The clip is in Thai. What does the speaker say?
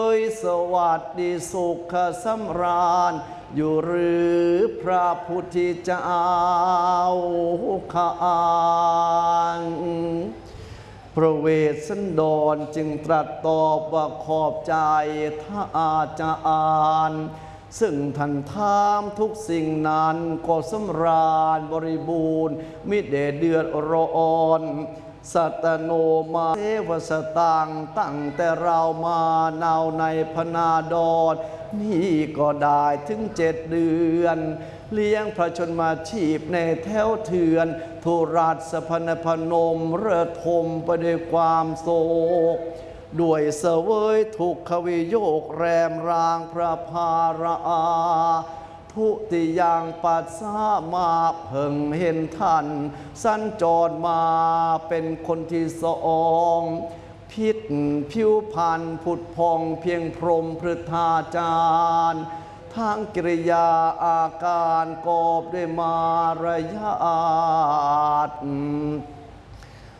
สวัสดีสุขสำราญอยู่หรือพระพุทธเจ้าข้างพระเวสสันดรจึงตรัสตอบว่าขอบใจท่านอาจารย์ซึ่งท่านถามทุกสิ่งนั้นก็สำราญบริบูรณ์มิได้เดือดร้อนสัตโนมาเทวสตังตั้งแต่เรามาเนาในพนาดรนี่ก็ได้ถึง7 เดือนเลี้ยงพระชนมาชีพในแถวเถื่อนทุราชพนพนมเรือทมไปด้วยความโศกด้วยเสวยทุกขวิโยกแรมรางพระภาราทุติยังปัสสามาเพิ่งเห็นท่านสัญจรมาเป็นคนที่สองพิษผิวพรรณผุดพองเพียงพรหมพฤทธาจารย์ทางกิริยาอาการกอบด้วยมารยาท